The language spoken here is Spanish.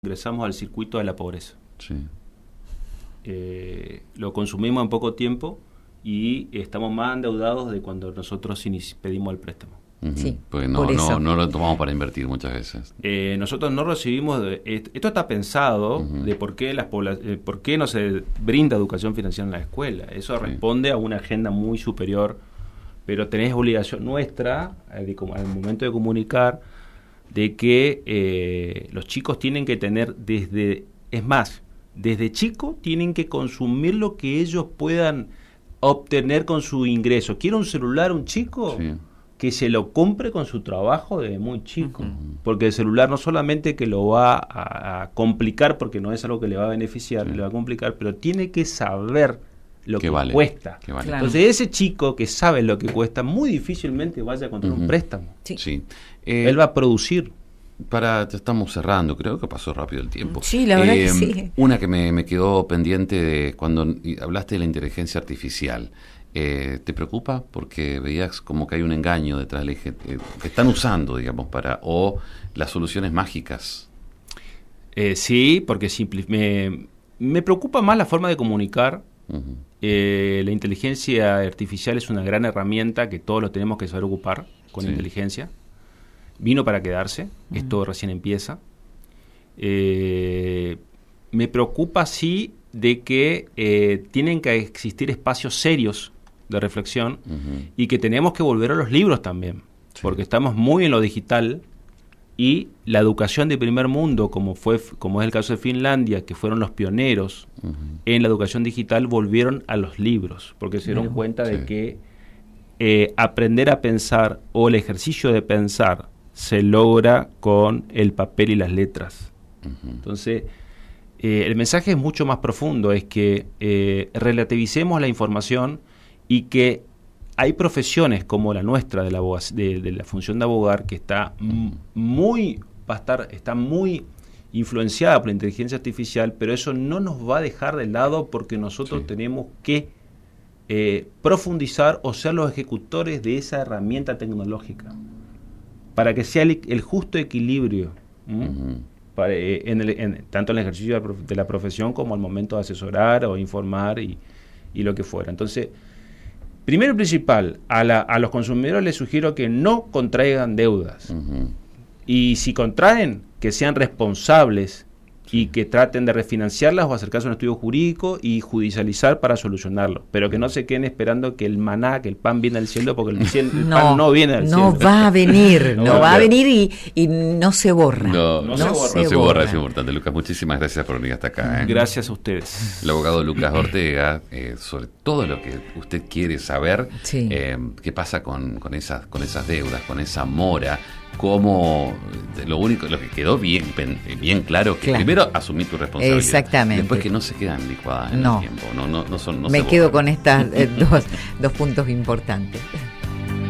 ingresamos al circuito de la pobreza. Sí. Lo consumimos en poco tiempo y estamos más endeudados de cuando nosotros pedimos el préstamo. Uh-huh. Sí, porque por eso. no lo tomamos para invertir muchas veces. Nosotros no recibimos... esto está pensado Uh-huh. de por qué no se brinda educación financiera en la escuela. Eso Sí. responde a una agenda muy superior, pero tenés obligación nuestra, al momento de comunicar, de que los chicos tienen que tener desde chico tienen que consumir lo que ellos puedan obtener con su ingreso. ¿Quiere un celular un chico? Sí. Que se lo compre con su trabajo desde muy chico. Uh-huh. Porque el celular no solamente que lo va a complicar, porque no es algo que le va a beneficiar, Sí. le va a complicar, pero tiene que saber lo que vale, cuesta. que vale. Claro. Entonces ese chico que sabe lo que cuesta, muy difícilmente vaya a encontrar Uh-huh. un préstamo. Sí. Sí. Él va a producir. Ya estamos cerrando, creo que pasó rápido el tiempo. Sí, la verdad que sí. Una que me quedó pendiente de cuando hablaste de la inteligencia artificial. ¿Te preocupa? Porque veías como que hay un engaño detrás del eje que están usando, digamos, o las soluciones mágicas. Sí, porque me preocupa más la forma de comunicar. Uh-huh. La inteligencia artificial es una gran herramienta que todos lo tenemos que saber ocupar con Sí. inteligencia. Vino para quedarse, esto recién empieza. Me preocupa, sí, de que tienen que existir espacios serios de reflexión Uh-huh. y que tenemos que volver a los libros también, Sí. porque estamos muy en lo digital y la educación de primer mundo, como es el caso de Finlandia, que fueron los pioneros Uh-huh. en la educación digital, volvieron a los libros, porque se dieron cuenta de Sí. que aprender a pensar o el ejercicio de pensar se logra con el papel y las letras. Uh-huh. Entonces, el mensaje es mucho más profundo, es que relativicemos la información y que hay profesiones como la nuestra de la función de abogar que está muy influenciada por la inteligencia artificial, pero eso no nos va a dejar de lado porque nosotros Sí. tenemos que profundizar o ser los ejecutores de esa herramienta tecnológica para que sea el justo equilibrio. Uh-huh. Tanto en el ejercicio de la profesión como al momento de asesorar o informar y lo que fuera. Entonces, primero y principal, a los consumidores les sugiero que no contraigan deudas. Uh-huh. Y si contraen, que sean responsables y que traten de refinanciarlas o acercarse a un estudio jurídico y judicializar para solucionarlo. Pero que no se queden esperando que el maná, que el pan viene del cielo, porque el pan no viene del cielo. No va a venir, No no va va a a venir y no se borra. No se borra, es importante. Lucas, muchísimas gracias por venir hasta acá. Gracias a ustedes. El abogado Lucas Ortega, sobre todo lo que usted quiere saber, Sí. qué pasa con esas deudas, con esa mora, cómo lo que quedó bien claro, que Claro. primero asumí tu responsabilidad. Exactamente. Después que no se quedan licuadas en No. el tiempo. No Me se quedo borran. con estas dos puntos importantes.